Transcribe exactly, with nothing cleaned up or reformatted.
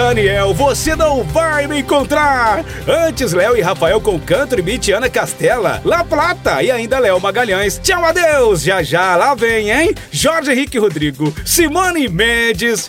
Daniel, você não vai me encontrar! Antes, Léo e Rafael com Canto e Beat, Ana Castela, La Plata e ainda Léo Magalhães. Tchau, adeus! Já já, lá vem, hein? Jorge Henrique Rodrigo, Simone Mendes,